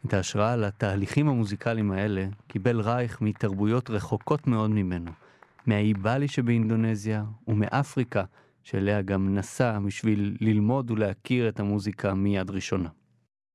את ההשראה לתהליכים המוזיקליים האלה קיבל רייך מתרבויות רחוקות מאוד ממנו, מהאי באלי שבאינדונזיה ומאפריקה, שאליה גם נסע בשביל ללמוד ולהכיר את המוזיקה מיד ראשונה.